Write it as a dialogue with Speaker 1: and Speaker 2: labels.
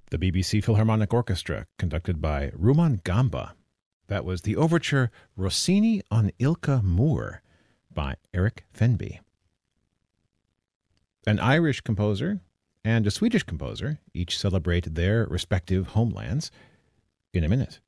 Speaker 1: The BBC Philharmonic Orchestra, conducted by Rumaan Gamba. That was the overture Rossini on Ilka Moor by Eric Fenby. An Irish composer and a Swedish composer each celebrate their respective homelands in a minute.